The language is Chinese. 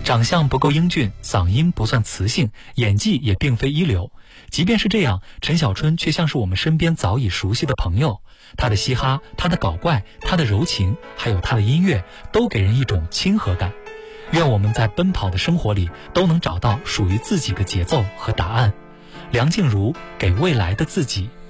长相不够英俊，嗓音不算磁性，演技也并非一流。即便是这样，陈小春却像是我们身边早已熟悉的朋友。他的嘻哈，他的搞怪，他的柔情，还有他的音乐，都给人一种亲和感。愿我们在奔跑的生活里都能找到属于自己的节奏和答案。梁静茹给未来的自己